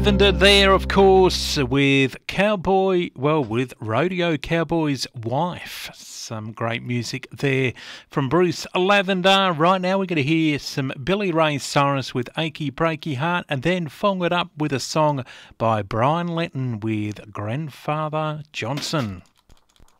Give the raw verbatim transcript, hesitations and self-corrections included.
Lavender there, of course, with Cowboy, well, with Rodeo Cowboy's Wife. Some great music there from Bruce Lavender. Right now we're going to hear some Billy Ray Cyrus with Achy Breaky Heart, and then follow it up with a song by Brian Lenton with Grandfather Johnson.